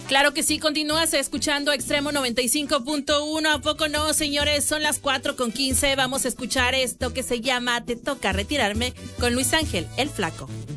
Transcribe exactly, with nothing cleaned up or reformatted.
Claro que sí, continúas escuchando Extremo noventa y cinco punto uno. ¿A poco no, señores? Son las cuatro con quince. Vamos a escuchar esto que se llama Te toca retirarme con Luis Ángel, el Flaco.